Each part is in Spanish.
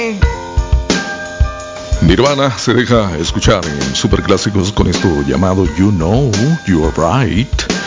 Nirvana se deja escuchar en superclásicos con esto llamado You Know You're Right.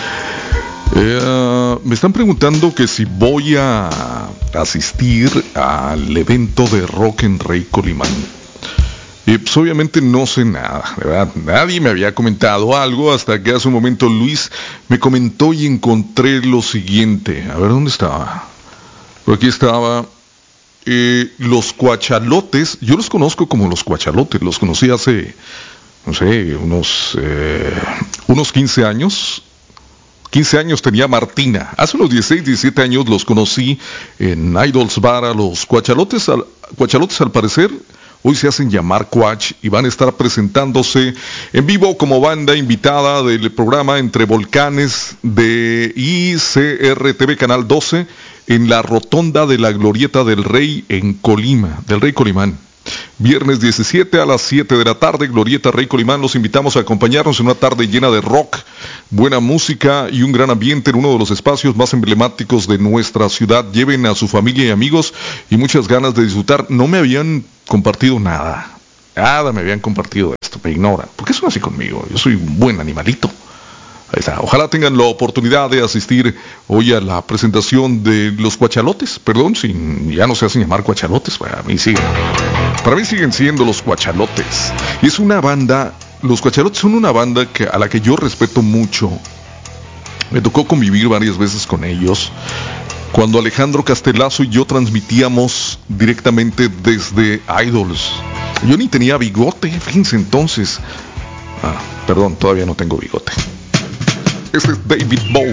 Me están preguntando que si voy a asistir al evento de rock en Rey Colimán. Pues obviamente no sé nada, ¿verdad? Nadie me había comentado algo hasta que hace un momento Luis me comentó y encontré lo siguiente. A ver, ¿dónde estaba? Por aquí estaba. Los Cuachalotes, yo los conozco como los Cuachalotes, los conocí hace, no sé, unos 15 años. 15 años tenía Martina. Hace unos 16, 17 años los conocí en Idols Bar a los Cuachalotes. Cuachalotes, al parecer, hoy se hacen llamar Cuach y van a estar presentándose en vivo como banda invitada del programa Entre Volcanes de ICRTV Canal 12 en la rotonda de la Glorieta del Rey en Colima, del Rey Colimán. Viernes 17 a las 7 de la tarde, Glorieta Rey Colimán. Los invitamos a acompañarnos en una tarde llena de rock, buena música y un gran ambiente en uno de los espacios más emblemáticos de nuestra ciudad. Lleven a su familia y amigos y muchas ganas de disfrutar. No me habían compartido nada. Nada me habían compartido esto, me ignoran. ¿Por qué son así conmigo? Yo soy un buen animalito. Ahí está. Ojalá tengan la oportunidad de asistir hoy a la presentación de los Cuachalotes. Perdón, si ya no se hacen llamar Cuachalotes, para mí siguen siendo los Cuachalotes. Y es una banda, los Cuachalotes son una banda a la que yo respeto mucho. Me tocó convivir varias veces con ellos. Cuando Alejandro Castelazo y yo transmitíamos directamente desde Idols. Yo ni tenía bigote, fíjense entonces. Perdón, todavía no tengo bigote. Este es David Bowie.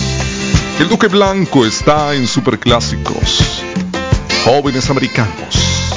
El Duque Blanco está en Superclásicos. Jóvenes Americanos.